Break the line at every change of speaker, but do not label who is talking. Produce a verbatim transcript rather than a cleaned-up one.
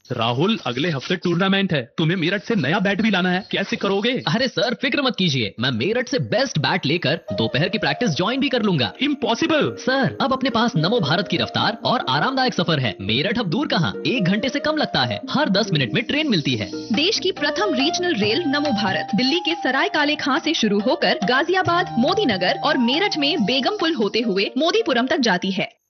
राहुल, अगले हफ्ते टूर्नामेंट है, तुम्हें मेरठ से नया बैट भी लाना है, कैसे करोगे?
अरे सर, फिक्र मत कीजिए, मैं मेरठ से बेस्ट बैट लेकर दोपहर की प्रैक्टिस ज्वाइन भी कर लूंगा।
इम्पॉसिबल।
सर, अब अपने पास नमो भारत की रफ्तार और आरामदायक सफर है। मेरठ अब दूर कहाँ, एक घंटे से कम लगता है। हर दस मिनट में ट्रेन मिलती है।
देश की प्रथम रीजनल रेल नमो भारत दिल्ली के सराय काले खां से शुरू होकर गाजियाबाद, मोदी नगर और मेरठ में बेगमपुल होते हुए मोदीपुरम तक जाती है।